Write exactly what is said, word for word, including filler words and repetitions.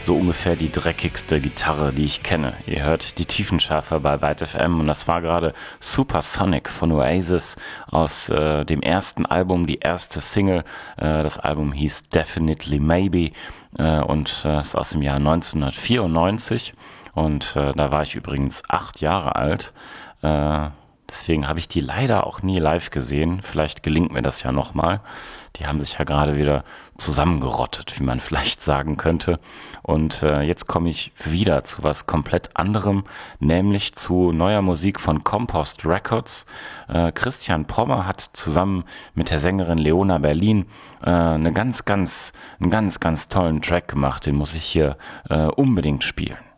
so ungefähr die dreckigste Gitarre, die ich kenne. Ihr hört die Tiefenschärfer bei Byte F M und das war gerade Supersonic von Oasis aus äh, dem ersten Album, die erste Single. Äh, das Album hieß Definitely Maybe äh, und äh, ist aus dem Jahr neunzehnhundertvierundneunzig und äh, da war ich übrigens acht Jahre alt. Äh, deswegen habe ich die leider auch nie live gesehen. Vielleicht gelingt mir das ja nochmal. Die haben sich ja gerade wieder zusammengerottet, wie man vielleicht sagen könnte. Und äh, jetzt komme ich wieder zu was komplett anderem, nämlich zu neuer Musik von Compost Records. Äh, Christian Prommer hat zusammen mit der Sängerin Leona Berlin äh, eine ganz, ganz, einen ganz, ganz tollen Track gemacht. Den muss ich hier äh, unbedingt spielen.